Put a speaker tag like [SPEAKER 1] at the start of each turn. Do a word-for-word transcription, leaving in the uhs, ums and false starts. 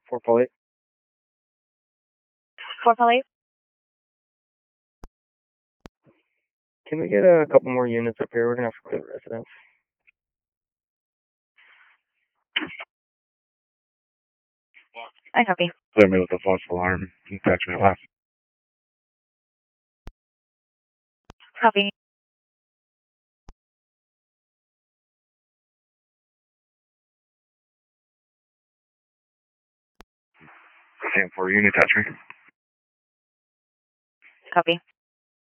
[SPEAKER 1] four Paul eight.
[SPEAKER 2] four Paul eight.
[SPEAKER 1] Can we get a couple more units up here? We're going to have to clear the residence.
[SPEAKER 2] I copy.
[SPEAKER 3] Clear me with a false alarm. Attachment left.
[SPEAKER 2] Copy.
[SPEAKER 3] Sam four unit, touch me.
[SPEAKER 2] Copy.